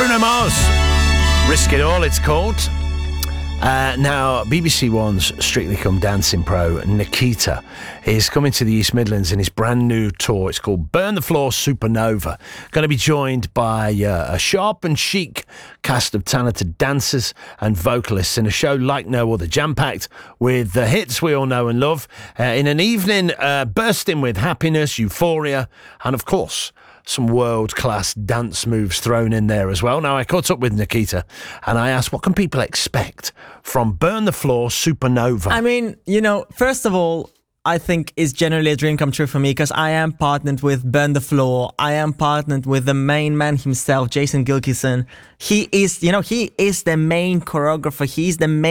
Bruno Mars. Risk It All, it's called. Now, BBC One's Strictly Come Dancing pro, Nikita, is coming to the East Midlands in his brand new tour. It's called Burn the Floor Supernova. Going to be joined by a sharp and chic cast of talented dancers and vocalists in a show like no other, jam-packed with the hits we all know and love, in an evening bursting with happiness, euphoria, and of course, some world-class dance moves thrown in there as well. Now, I caught up with Nikita and I asked, what can people expect from Burn the Floor Supernova? I mean, first of all, I think it's generally a dream come true for me because I am partnered with Burn the Floor. I am partnered with the main man himself, Jason Gilkison. He is the main choreographer. He's the main